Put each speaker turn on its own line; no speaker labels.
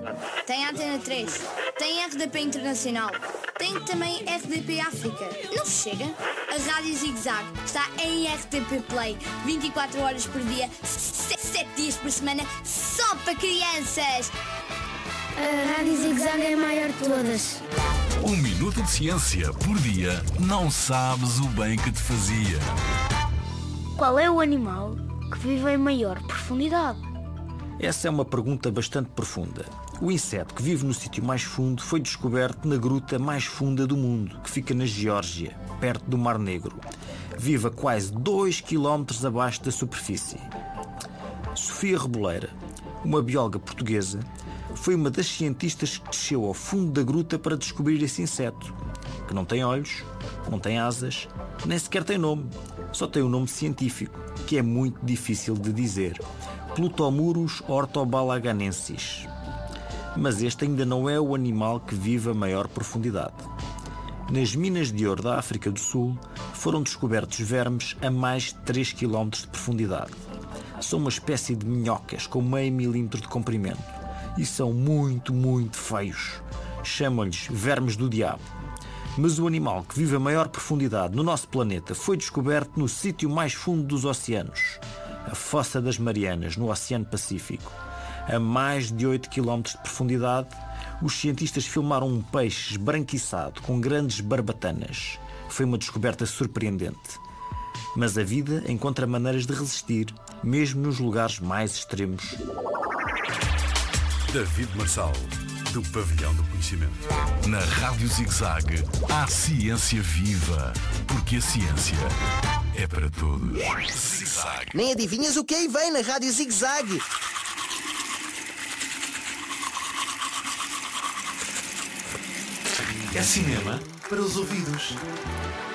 Tem Antena 3, tem RDP Internacional, tem também RDP África. Não chega? A Rádio Zig Zag está em RTP Play 24 horas por dia, 7 dias por semana, só para crianças.
A Rádio Zig Zag é a maior de todas.
1 minuto de ciência por dia, não sabes o bem que te fazia.
Qual é o animal que vive em maior profundidade?
Essa é uma pergunta bastante profunda. O inseto que vive no sítio mais fundo foi descoberto na gruta mais funda do mundo, que fica na Geórgia, perto do Mar Negro. Vive a quase 2 km abaixo da superfície. Sofia Reboleira, uma bióloga portuguesa, foi uma das cientistas que desceu ao fundo da gruta para descobrir esse inseto, que não tem olhos, não tem asas, nem sequer tem nome. Só tem um nome científico, que é muito difícil de dizer: Plutomurus ortobalaganensis. Mas este ainda não é o animal que vive a maior profundidade. Nas minas de ouro da África do Sul foram descobertos vermes a mais de 3 km de profundidade. São uma espécie de minhocas com meio milímetro de comprimento e são muito, muito feios. Chamam-lhes vermes do diabo. Mas o animal que vive a maior profundidade no nosso planeta foi descoberto no sítio mais fundo dos oceanos, a Fossa das Marianas, no Oceano Pacífico. A mais de 8 km de profundidade, os cientistas filmaram um peixe esbranquiçado com grandes barbatanas. Foi uma descoberta surpreendente. Mas a vida encontra maneiras de resistir, mesmo nos lugares mais extremos.
David Marçal, do Pavilhão do Conhecimento. Na Rádio Zig Zag, há ciência viva, porque a ciência é para todos. Zig Zag.
Nem adivinhas o que aí vem na Rádio Zig Zag.
É cinema para os ouvidos.